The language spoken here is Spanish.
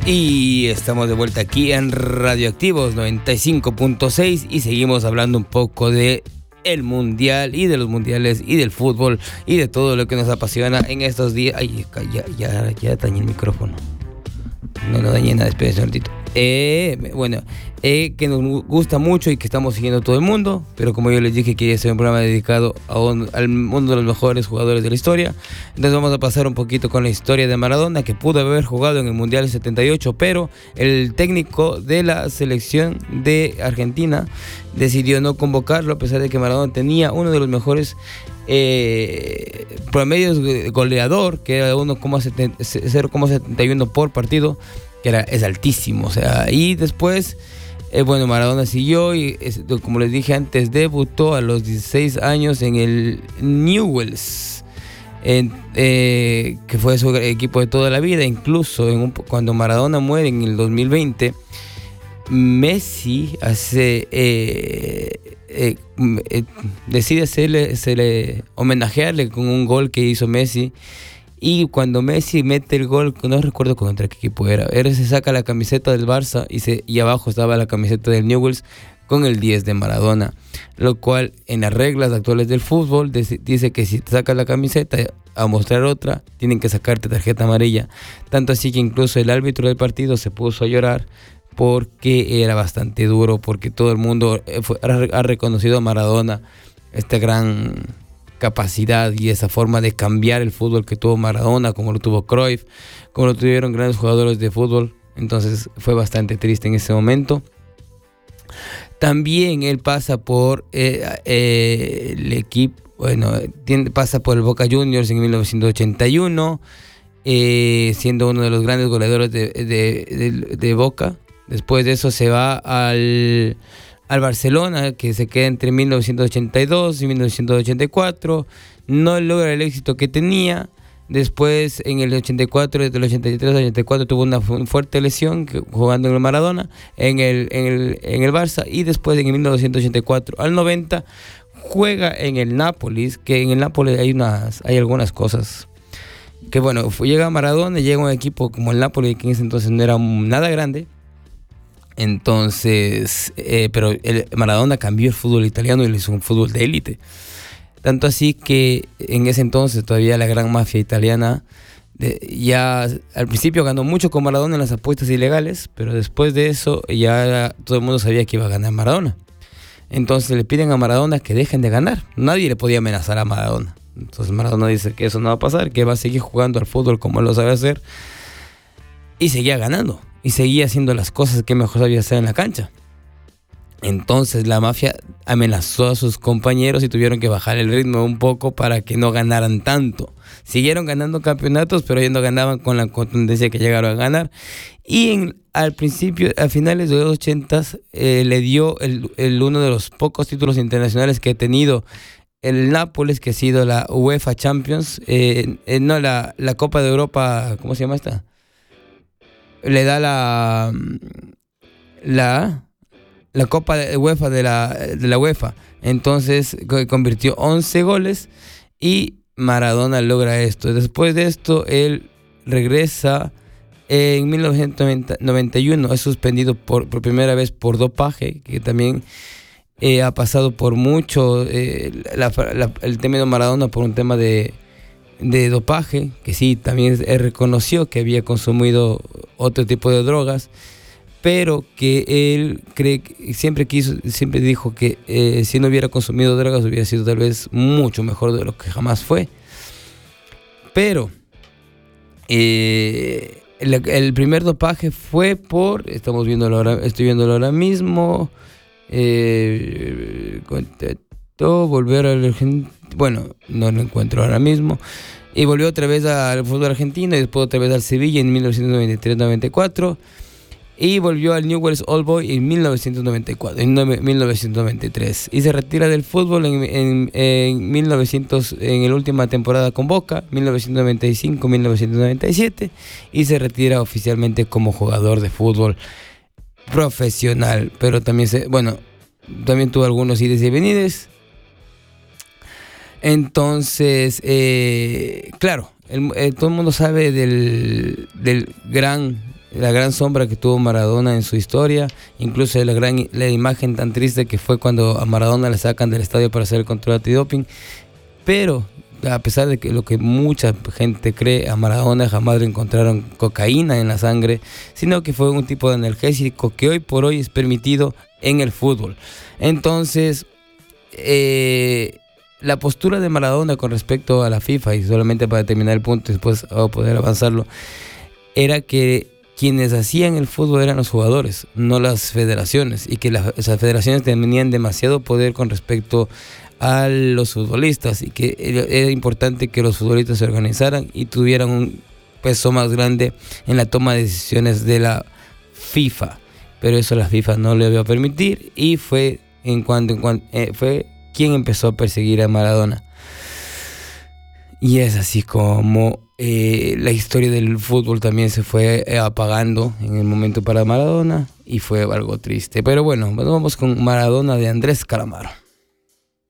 Y estamos de vuelta aquí en Radioactivos 95.6 y seguimos hablando un poco de el mundial y de los mundiales y del fútbol y de todo lo que nos apasiona en estos días. Ay, ya dañé el micrófono. No dañé nada, espérense un ratito. Que nos gusta mucho y que estamos siguiendo todo el mundo, pero como yo les dije, quería hacer un programa dedicado al mundo de los mejores jugadores de la historia. Entonces vamos a pasar un poquito con la historia de Maradona, que pudo haber jugado en el Mundial 78, pero el técnico de la selección de Argentina decidió no convocarlo, a pesar de que Maradona tenía uno de los mejores promedios goleador, que era 0,71 por partido, que es altísimo. O sea, y después Maradona siguió y, como les dije antes, debutó a los 16 años en el Newell's, que fue su equipo de toda la vida. Incluso cuando Maradona muere en el 2020, Messi decide homenajearle con un gol que hizo Messi. Y cuando Messi mete el gol, no recuerdo contra qué equipo era, se saca la camiseta del Barça y abajo estaba la camiseta del Newell's con el 10 de Maradona, lo cual en las reglas actuales del fútbol dice que si te sacas la camiseta a mostrar otra, tienen que sacarte tarjeta amarilla. Tanto así que incluso el árbitro del partido se puso a llorar porque era bastante duro, porque todo el mundo ha reconocido a Maradona, esta gran capacidad y esa forma de cambiar el fútbol que tuvo Maradona, como lo tuvo Cruyff, como lo tuvieron grandes jugadores de fútbol. Entonces fue bastante triste en ese momento. También él pasa por el equipo, pasa por el Boca Juniors en 1981, siendo uno de los grandes goleadores de Boca. Después de eso se va al Barcelona, que se queda entre 1982 y 1984. No logra el éxito que tenía. Después, en el 84, desde el 83 al 84, tuvo una fuerte lesión jugando en el Maradona, en el Barça. Y después, en el 1984 al 90, juega en el Nápoles, que en el Nápoles hay algunas cosas. Que llega Maradona, llega un equipo como el Nápoles, que en ese entonces no era nada grande. Entonces, pero Maradona cambió el fútbol italiano y le hizo un fútbol de élite. Tanto así que en ese entonces todavía la gran mafia italiana ya al principio ganó mucho con Maradona en las apuestas ilegales, pero después de eso ya todo el mundo sabía que iba a ganar Maradona. Entonces le piden a Maradona que dejen de ganar. Nadie le podía amenazar a Maradona. Entonces Maradona dice que eso no va a pasar, que va a seguir jugando al fútbol como él lo sabe hacer. Y seguía ganando. Y seguía haciendo las cosas que mejor sabía hacer en la cancha. Entonces la mafia amenazó a sus compañeros y tuvieron que bajar el ritmo un poco para que no ganaran tanto. Siguieron ganando campeonatos, pero ellos no ganaban con la contundencia que llegaron a ganar. Y al principio, a finales de los 80s, le dio uno de los pocos títulos internacionales que ha tenido el Nápoles, que ha sido la UEFA Champions. La Copa de Europa, ¿cómo se llama esta? Le da la Copa de UEFA de la UEFA. Entonces convirtió 11 goles y Maradona logra esto. Después de esto él regresa en 1991. Es suspendido por primera vez por dopaje, que también ha pasado por mucho el tema de Maradona por un tema de dopaje, que sí, también reconoció que había consumido otro tipo de drogas, pero que él siempre dijo que si no hubiera consumido drogas hubiera sido tal vez mucho mejor de lo que jamás fue. Pero el primer dopaje fue estoy viéndolo ahora mismo, volver al Argentina. Bueno, no lo encuentro ahora mismo. Y volvió otra vez al fútbol argentino y después otra vez al Sevilla en 1993-94. Y volvió al Newell's Old Boys en 1993. Y se retira del fútbol en la última temporada con Boca, 1995-1997. Y se retira oficialmente como jugador de fútbol profesional. Pero también también tuvo algunos ides y venides. Entonces, claro, todo el mundo sabe del gran la gran sombra que tuvo Maradona en su historia, incluso la imagen tan triste que fue cuando a Maradona le sacan del estadio para hacer el control antidoping. Pero a pesar de que lo que mucha gente cree, a Maradona jamás le encontraron cocaína en la sangre, sino que fue un tipo de analgésico que hoy por hoy es permitido en el fútbol. Entonces, la postura de Maradona con respecto a la FIFA, y solamente para terminar el punto y después poder avanzarlo, era que quienes hacían el fútbol eran los jugadores, no las federaciones, y que esas federaciones tenían demasiado poder con respecto a los futbolistas, y que era importante que los futbolistas se organizaran y tuvieran un peso más grande en la toma de decisiones de la FIFA. Pero eso la FIFA no le iba a permitir, y fue fue quien empezó a perseguir a Maradona. Y es así como la historia del fútbol también se fue apagando en el momento para Maradona, y fue algo triste. Pero bueno, vamos con Maradona de Andrés Calamaro.